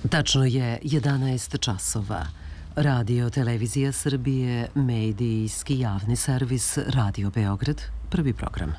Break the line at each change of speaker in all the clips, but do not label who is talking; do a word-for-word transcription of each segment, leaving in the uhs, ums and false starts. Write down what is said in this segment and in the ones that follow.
Tačno je jedanaest časova. Radio Televizija Srbije, medijski javni servis Radio Beograd, prvi program.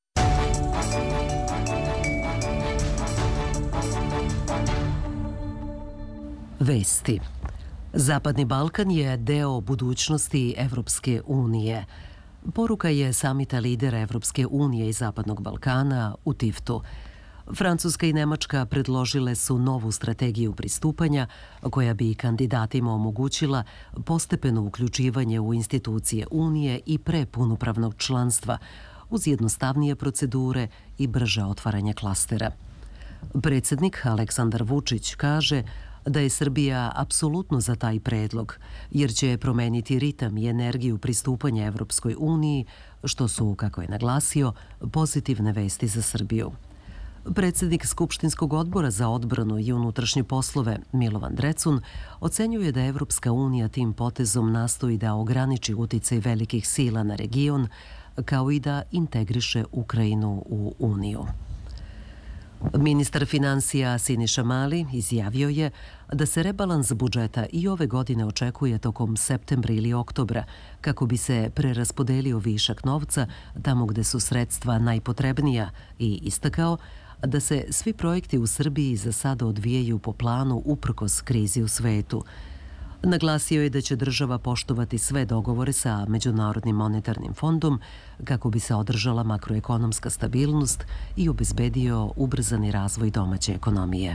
Vesti. Zapadni Balkan je deo budućnosti Evropske unije. Poruka je samita lidera Evropske unije i Zapadnog Balkana u Tiftu. Francuska i Nemačka predložile su novu strategiju pristupanja koja bi kandidatima omogućila postepeno uključivanje u institucije Unije i pre punopravnog članstva uz jednostavnije procedure i brže otvaranje klastera. Predsjednik Aleksandar Vučić kaže da je Srbija apsolutno za taj predlog, jer će promeniti ritam i energiju pristupanja Evropskoj uniji, što su, kako je naglasio, pozitivne vesti za Srbiju. Predsjednik Skupštinskog odbora za odbranu i unutrašnje poslove Milovan Drecun ocenjuje da Evropska unija tim potezom nastoji da ograniči uticaj velikih sila na region, kao i da integriše Ukrajinu u Uniju. Ministar finansija Siniša Mali izjavio je da se rebalans budžeta i ove godine očekuje tokom septembra ili oktobra kako bi se preraspodelio višak novca tamo gde su sredstva najpotrebnija i istakao da se svi projekti u Srbiji za sada odvijaju po planu uprkos krizi u svetu. Naglasio je da će država poštovati sve dogovore sa Međunarodnim monetarnim fondom kako bi se održala makroekonomska stabilnost i obezbedio ubrzani razvoj domaće ekonomije.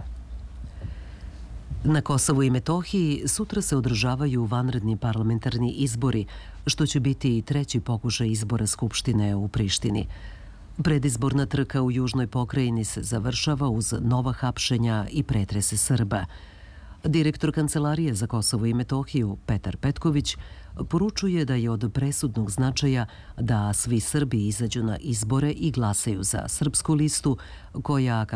Na Kosovu i Metohiji sutra se održavaju vanredni parlamentarni izbori, što će biti treći pokušaj izbora Skupštine u Prištini. Predizborna trka u južnoj pokrajini se završava uz nova hapšenja i pretrese Srba. Direktor Kancelarije za Kosovo i Metohiju, Petar Petković, poručuje da je od presudnog značaja da svi Srbi izađu na izbore i glasaju za srpsku listu, koja,